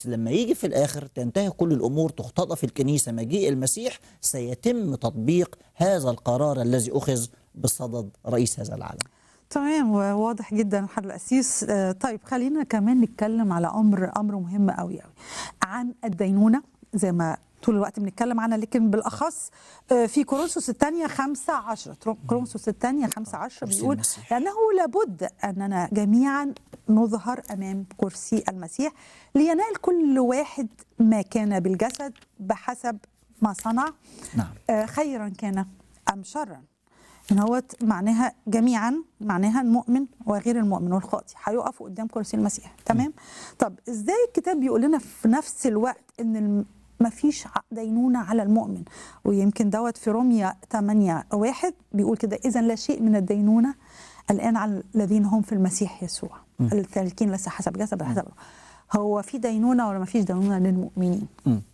لما يجي في الآخر تنتهي كل الأمور، تختطف الكنيسة مجيء المسيح، سيتم تطبيق هذا القرار الذي أخذ بصدد رئيس هذا العالم. تمام، وواضح جدا حضرة القسيس. طيب خلينا كمان نتكلم على أمر مهم قوي عن الدينونة، زي ما طول الوقت بنتكلم عنها، لكن بالأخص في كورنثوس الثانية 15. كورنثوس الثانية 15 بيقول: لأنه لابد أننا جميعا نظهر أمام كرسي المسيح لينال كل واحد ما كان بالجسد بحسب ما صنع. نعم. خيرا كان أم شرا. هوت معناها جميعا، معناها المؤمن وغير المؤمن والخاطي هيقفوا قدام كرسي المسيح. تمام. طب ازاي الكتاب بيقول لنا في نفس الوقت ان ما فيش دينونة على المؤمن؟ ويمكن دوت في روميا 8:1 بيقول كده: إذن لا شيء من الدينونة الآن على الذين هم في المسيح يسوع التاركين ليس حسب جسد بل حسب. هو في دينونة ولا ما فيش دينونة للمؤمنين؟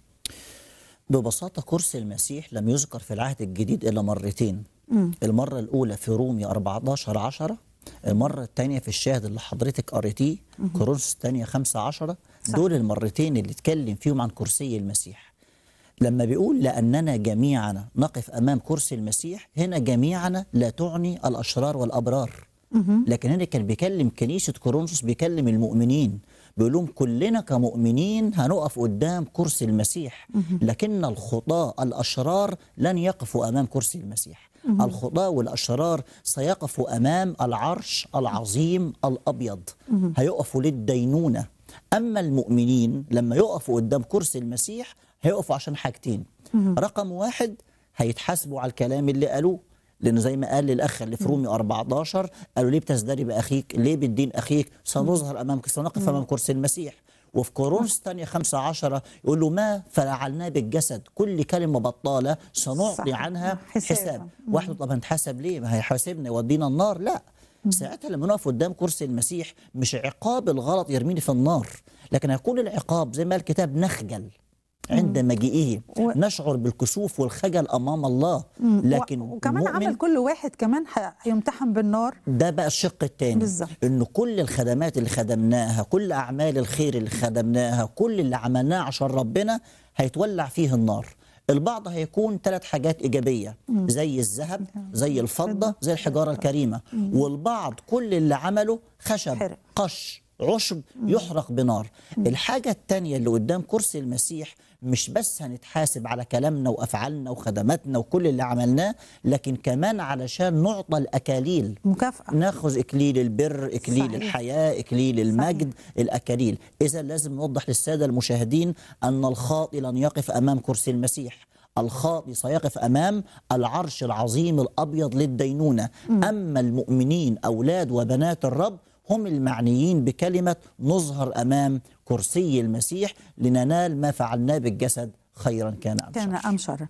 ببساطة كرسي المسيح لم يذكر في العهد الجديد إلا مرتين. المرة الأولى في روميا 14:10، المرة الثانية في الشاهد اللي حضرتك قريتيه كورنثوس الثانية 15. دول المرتين اللي اتكلم فيهم عن كرسي المسيح. لما بيقول لأننا جميعنا نقف أمام كرسي المسيح، هنا جميعنا لا تعني الأشرار والأبرار، لكن هنا كان بيكلم كنيسة كورنثوس، بيكلم المؤمنين، بيقول لهم كلنا كمؤمنين هنقف قدام كرسي المسيح، لكن الخطاة الأشرار لن يقفوا أمام كرسي المسيح. الخطاة والأشرار سيقفوا أمام العرش العظيم الأبيض، هيقفوا للدينونة. أما المؤمنين لما يقفوا قدام كرسي المسيح هيقفوا عشان حاجتين. رقم واحد، هيتحاسبوا على الكلام اللي قالوه، لأنه زي ما قال للأخ اللي في رومي 14، قالوا ليه بتزدري بأخيك؟ ليه بتدين أخيك؟ سنظهر أمامك، سنقف أمام كرسي المسيح. وفي كورنثوس الثانية 15 يقول له: ما فعلناه بالجسد كل كلمة بطالة سنعطي عنها حساب. واحد: طب هنتحاسب ليه؟ ما هيحاسبنا يودينا النار؟ لا. ساعتها لما نقف قدام كرسي المسيح مش عقاب الغلط يرميني في النار، لكن هيكون العقاب زي ما الكتاب: نخجل عند مجيئه، نشعر بالكسوف والخجل أمام الله. لكن وكمان عمل كل واحد كمان هيمتحن بالنار. ده بقى الشق الثاني، إنه كل الخدمات اللي خدمناها، كل أعمال الخير اللي خدمناها، كل اللي عملناه عشان ربنا هيتولع فيه النار. البعض هيكون 3 حاجات إيجابية، زي الذهب، زي الفضة، زي الحجارة الكريمة. والبعض كل اللي عمله خشب، قش، عشب، يحرق بنار. الحاجة التانية اللي قدام كرسي المسيح مش بس هنتحاسب على كلامنا وأفعالنا وخدماتنا وكل اللي عملناه، لكن كمان علشان نعطى الأكاليل، مكافأة، ناخذ إكليل البر، إكليل الحياة، إكليل المجد، الأكاليل. إذا لازم نوضح للسادة المشاهدين أن الخاطئ لن يقف أمام كرسي المسيح، الخاطئ سيقف أمام العرش العظيم الأبيض للدينونة. أما المؤمنين أولاد وبنات الرب هم المعنيين بكلمة نظهر أمام كرسي المسيح لننال ما فعلناه بالجسد، خيرا كان أم شر.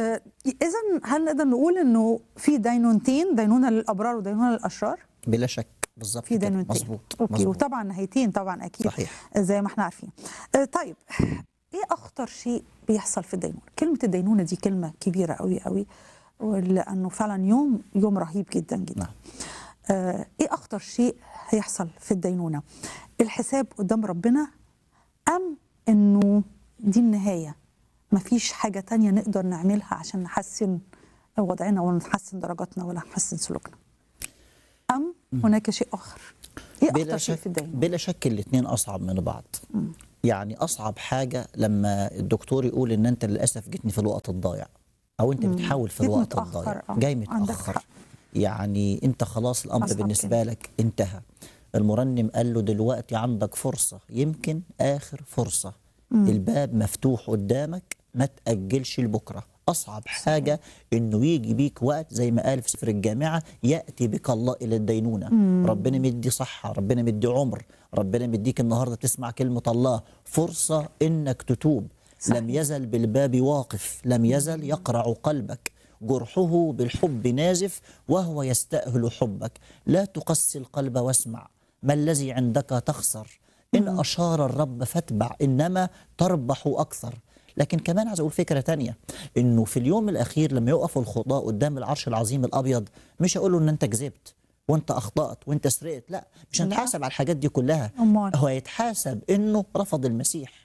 إذن هل نقدر نقول أنه في دينونتين، دينونة للأبرار ودينونة للأشرار؟ بلا شك، بالظبط، في دينونتين. مظبوط. أوكي. وطبعا نهايتين طبعا أكيد، صحيح، زي ما احنا عارفين. طيب إيه أخطر شيء بيحصل في الدينونة؟ كلمة الدينونة دي كلمة كبيرة قوي قوي، لأنه فعلا يوم رهيب جدا جدا. نعم. ايه اخطر شيء هيحصل في الدينونة؟ الحساب قدام ربنا، ام انه دي النهاية مفيش حاجة تانية نقدر نعملها عشان نحسن وضعنا ولا نحسن درجاتنا ولا نحسن سلوكنا، ام هناك شيء اخر؟ ايه اخطر شيء في الدينونة؟ بلا شك الاثنين اصعب من بعض. يعني اصعب حاجة لما الدكتور يقول ان انت للاسف جيتني في الوقت الضايع، او انت بتحاول في الوقت الضايع، جاي متأخر. يعني انت خلاص الامر بالنسبه لك انتهى. المرنم قال له: دلوقتي عندك فرصه، يمكن اخر فرصه، الباب مفتوح قدامك، ما تاجلش لبكره. اصعب حاجه انه يجي بيك وقت زي ما قال في سفر الجامعه: ياتي بك الله الى الدينونه. ربنا مدي صحه، ربنا مدي عمر، ربنا مديك النهارده تسمع كلمه الله، فرصه انك تتوب. صحيح. لم يزل بالباب واقف، لم يزل يقرع قلبك، جرحه بالحب نازف وهو يستأهل حبك. لا تقسي القلب واسمع، ما الذي عندك تخسر؟ إن أشار الرب فاتبع، إنما تربح أكثر. لكن كمان عايز أقول فكرة تانية، إنه في اليوم الأخير لما يقفوا الخطاة قدام العرش العظيم الأبيض، مش هيقولوا إن أنت كذبت وأنت أخطأت وأنت سرقت، لا، مش هنتحاسب على الحاجات دي كلها. هو يتحاسب إنه رفض المسيح،